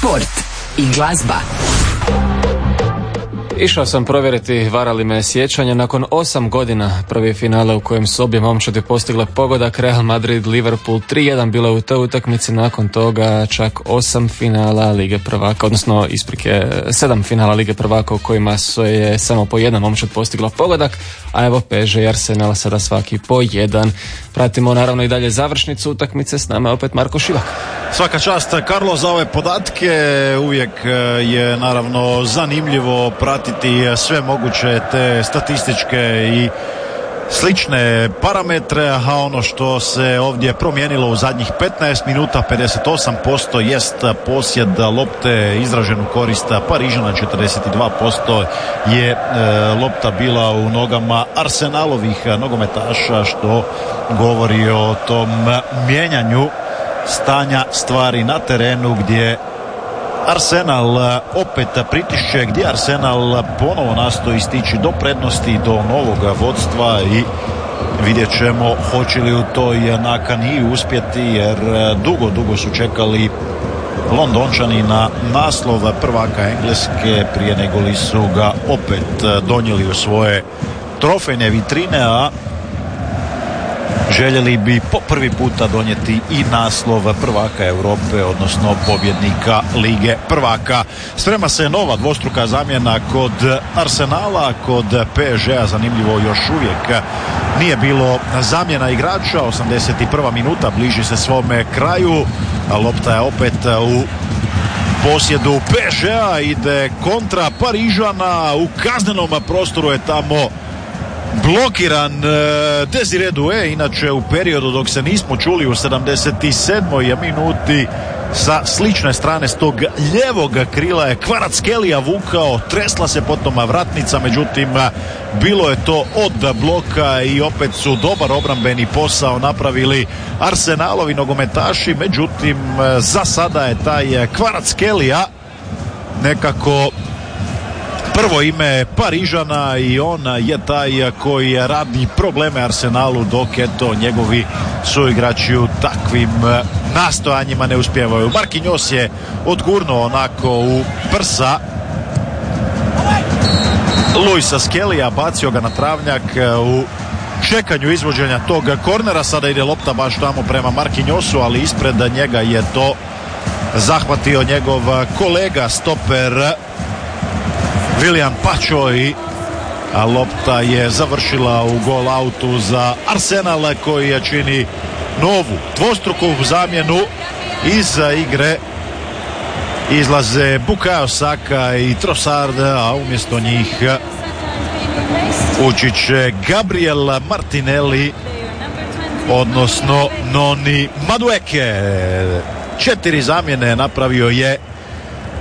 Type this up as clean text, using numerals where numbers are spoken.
Sport i glazba. Išao sam provjeriti vara li me sjećanje. Nakon 8 godina prvi finale u kojem su obje momčadi postigle pogodak, Real Madrid, Liverpool 3-1 bila u toj utakmici. Nakon toga čak 8 finala Lige prvaka, odnosno 7 finala Lige prvaka u kojima su je samo po jedna momčad postigla pogodak, a evo PSG i Arsenal sada svaki po jedan. Pratimo naravno i dalje završnicu utakmice, s nama je opet Marko Šivak. Svaka čast Karlo za ove podatke, uvijek je naravno zanimljivo pratiti sve moguće te statističke i slične parametre, a ono što se ovdje promijenilo u zadnjih 15 minuta, 58% jest posjed lopte izražen u korist Parižana, 42% je lopta bila u nogama Arsenalovih nogometaša, što govori o tom mijenjanju stanja stvari na terenu, gdje Arsenal opet pritišće, gdje Arsenal ponovo nastoji stići do prednosti, do novog vodstva i vidjet ćemo hoće li u toj nakani uspjeti, jer dugo su čekali Londončani na naslov prvaka Engleske prije nego li su ga opet donijeli u svoje trofejne vitrine, a željeli bi po prvi puta donijeti i naslov prvaka Europe, odnosno pobjednika Lige prvaka. Sprema se nova dvostruka zamjena kod Arsenala, kod PSG-a zanimljivo još uvijek nije bilo zamjena igrača. 81. minuta, bliži se svome kraju, a lopta je opet u posjedu PSG-a, ide kontra Parižana, u kaznenom prostoru je tamo blokiran Desire Doué, inače u periodu dok se nismo čuli u 77. minuti sa slične strane s tog ljevog krila je Kvaratskhelia vukao, tresla se potom vratnica, međutim bilo je to od bloka i opet su dobar obrambeni posao napravili Arsenalovi nogometaši, međutim za sada je taj Kvaratskhelia nekako prvo ime Parižana i on je taj koji radi probleme Arsenalu, dok eto njegovi suigrači u takvim nastojanjima ne uspijevaju. Marquinhos je odgurnuo onako u prsa Luisa Skelija, bacio ga na travnjak u čekanju izvođenja tog kornera. Sada ide lopta baš tamo prema Marquinhosu, ali ispred njega je to zahvatio njegov kolega stoper Willian Pacho, a lopta je završila u gol autu za Arsenal, koji je čini novu dvostruku zamjenu. Iz igre izlaze Bukayo Saka i Trossard, a umjesto njih ući će Gabriel Martinelli, odnosno Noni Madueke. 4 zamjene napravio je